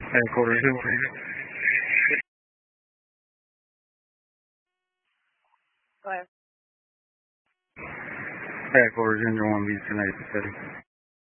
Headquarters, Go ahead. Headquarters, Engine 1 Beach, United City.